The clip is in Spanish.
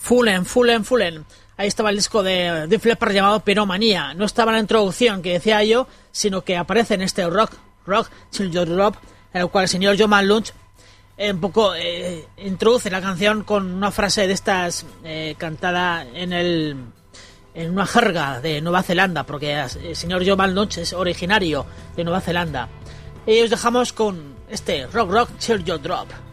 Fullen. Ahí estaba el disco de Def Leppard llamado Pyromanía. No estaba en la introducción que decía yo, sino que aparece en este Rock Till You Drop, en el cual el señor John Malunch un poco introduce la canción con una frase de estas cantada en una jerga de Nueva Zelanda, porque el señor John Malunch es originario de Nueva Zelanda. Y os dejamos con este Rock Till You Drop.